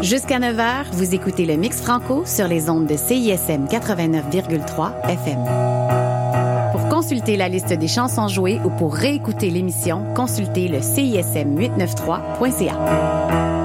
Jusqu'à 9h, vous écoutez le Mix Franco sur les ondes de CISM 89,3 FM. Pour consulter la liste des chansons jouées ou pour réécouter l'émission, consultez le CISM893.ca.